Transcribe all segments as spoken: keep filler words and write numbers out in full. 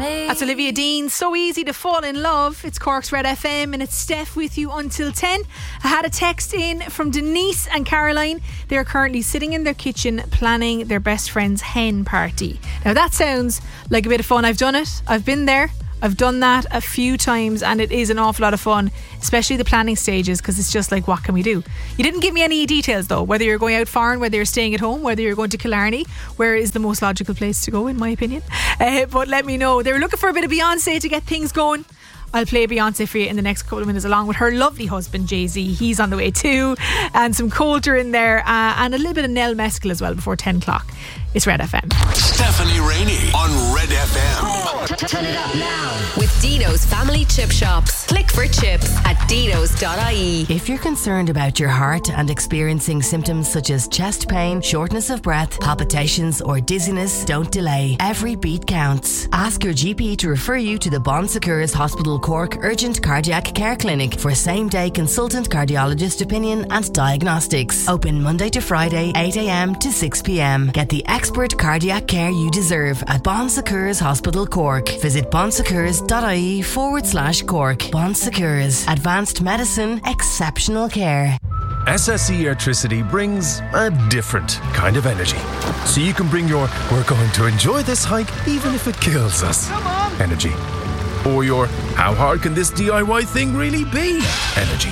That's Olivia Dean. So easy to fall in love. It's Cork's Red F M and it's Steph with you until ten. I had a text in from Denise and Caroline. They're currently sitting in their kitchen planning their best friend's hen party. Now that sounds like a bit of fun. I've done it. I've been there. I've done that a few times and it is an awful lot of fun, especially the planning stages, because it's just like, what can we do? You didn't give me any details though, whether you're going out foreign, whether you're staying at home, whether you're going to Killarney, where is the most logical place to go in my opinion. Uh, but let me know. They were looking for a bit of Beyonce to get things going. I'll play Beyonce for you in the next couple of minutes along with her lovely husband Jay-Z. He's on the way too, and some Coulter in there, uh, and a little bit of Nell Mescal as well before ten o'clock. It's Red F M. Stephanie Rainey on Red F M. Turn it up now with Dino's Family Chip Shops. Click for chips at dinos dot I E. If you're concerned about your heart and experiencing symptoms such as chest pain, shortness of breath, palpitations or dizziness, don't delay. Every beat counts. Ask your G P to refer you to the Bon Secours Hospital Cork Urgent Cardiac Care Clinic for same-day consultant cardiologist opinion and diagnostics. Open Monday to Friday, eight a.m. to six p.m. Get the expert cardiac care you deserve at Bon Secours Hospital Cork. Visit bonsecours.ie forward slash Cork. Bon Secours. Advanced medicine, exceptional care. S S E Airtricity brings a different kind of energy. So you can bring your "we're going to enjoy this hike even if it kills us" energy. Or your "how hard can this D I Y thing really be" energy.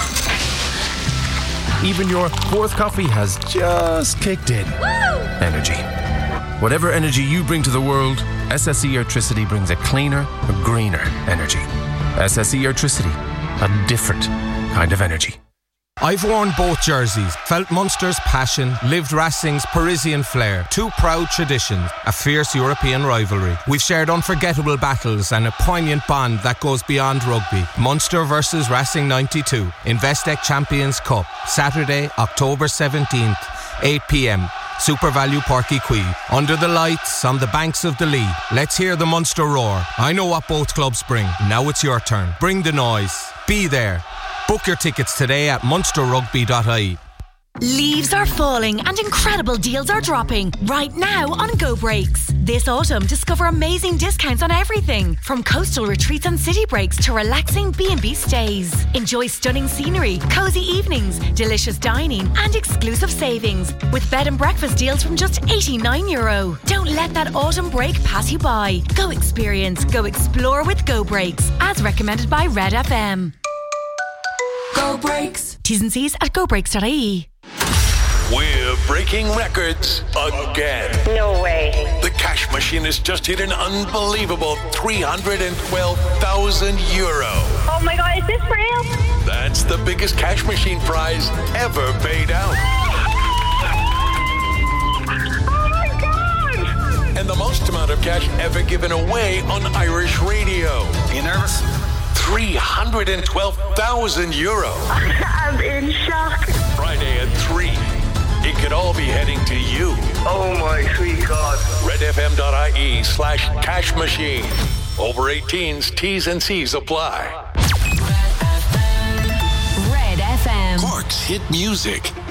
Even your fourth coffee has just kicked in energy. Whatever energy you bring to the world, S S E Airtricity brings a cleaner, a greener energy. S S E Airtricity, a different kind of energy. I've worn both jerseys, felt Munster's passion, lived Racing's Parisian flair. Two proud traditions, a fierce European rivalry. We've shared unforgettable battles and a poignant bond that goes beyond rugby. Munster versus Racing ninety-two, Investec Champions Cup, Saturday, October seventeenth, eight p.m. Super Value Páirc Uí Chaoimh. Under the lights, on the banks of the Lee. Let's hear the Munster roar. I know what both clubs bring. Now it's your turn. Bring the noise. Be there. Book your tickets today at munster rugby dot I E. Leaves are falling and incredible deals are dropping right now on Go Breaks. This autumn, discover amazing discounts on everything from coastal retreats and city breaks to relaxing B and B stays. Enjoy stunning scenery, cozy evenings, delicious dining and exclusive savings with bed and breakfast deals from just eighty-nine euro. Don't let that autumn break pass you by. Go experience, go explore with Go Breaks, as recommended by Red F M. Go Breaks. T's and C's at go breaks dot I E. We're breaking records again. No way. The cash machine has just hit an unbelievable three hundred twelve thousand euro. Oh my God, is this real? That's the biggest cash machine prize ever paid out. Oh my God! And the most amount of cash ever given away on Irish radio. You nervous? three hundred twelve thousand euro. I'm in shock. Friday at three. It could all be heading to you. Oh my sweet God. redfm.ie slash cash machine. Over eighteens, T's and C's apply. Red F M. Cork's hit music.